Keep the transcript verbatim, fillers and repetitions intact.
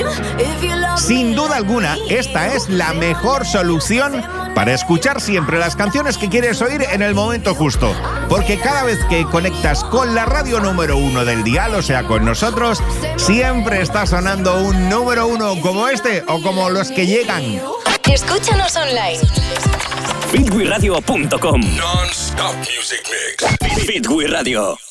Sin duda alguna, esta es la mejor solución para escuchar siempre las canciones que quieres oír en el momento justo. Porque cada vez que conectas con la radio número uno del dial, o sea, con nosotros, siempre está sonando un número uno como este o como los que llegan. Escúchanos online. Fitwi Radio punto com. Non-stop music mix. Fitwi Radio.